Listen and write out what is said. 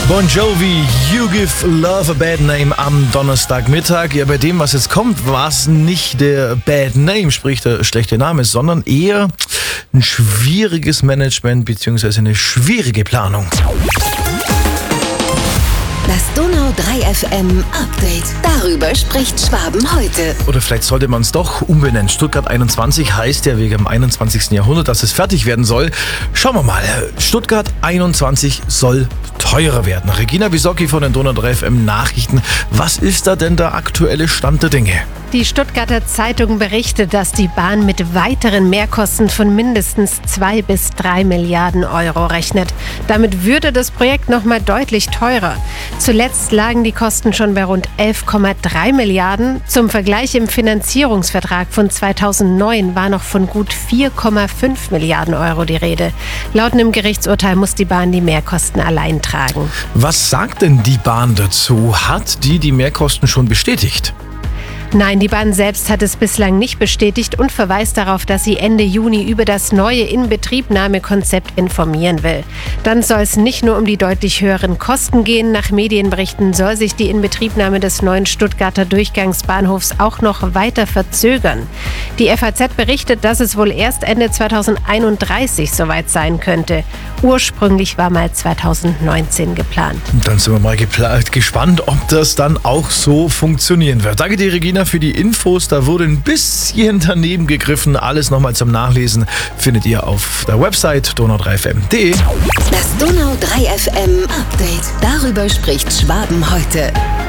Bon Jovi, You Give Love a Bad Name am Donnerstagmittag. Ja, bei dem, was jetzt kommt, war es nicht der Bad Name, sprich der schlechte Name, sondern eher ein schwieriges Management bzw. eine schwierige Planung. Das Donau 3 FM Update. Darüber spricht Schwaben heute. Oder vielleicht sollte man es doch umbenennen. Stuttgart 21 heißt ja wegen dem 21. Jahrhundert, dass es fertig werden soll. Schauen wir mal. Stuttgart 21 soll teurer werden. Regina Bisocki von den Donau 3 FM Nachrichten. Was ist da denn der aktuelle Stand der Dinge? Die Stuttgarter Zeitung berichtet, dass die Bahn mit weiteren Mehrkosten von mindestens 2 bis 3 Milliarden Euro rechnet. Damit würde das Projekt nochmal deutlich teurer. Zuletzt lagen die Kosten schon bei rund 11,3 Milliarden. Zum Vergleich, im Finanzierungsvertrag von 2009 war noch von gut 4,5 Milliarden Euro die Rede. Laut einem Gerichtsurteil muss die Bahn die Mehrkosten allein tragen. Was sagt denn die Bahn dazu? Hat die Mehrkosten schon bestätigt? Nein, die Bahn selbst hat es bislang nicht bestätigt und verweist darauf, dass sie Ende Juni über das neue Inbetriebnahmekonzept informieren will. Dann soll es nicht nur um die deutlich höheren Kosten gehen. Nach Medienberichten soll sich die Inbetriebnahme des neuen Stuttgarter Durchgangsbahnhofs auch noch weiter verzögern. Die FAZ berichtet, dass es wohl erst Ende 2031 soweit sein könnte. Ursprünglich war mal 2019 geplant. Dann sind wir mal gespannt, ob das dann auch so funktionieren wird. Danke dir, Regina, für die Infos. Da wurde ein bisschen daneben gegriffen. Alles nochmal zum Nachlesen findet ihr auf der Website donau3fm.de. Das Donau 3 FM Update. Darüber spricht Schwaben heute.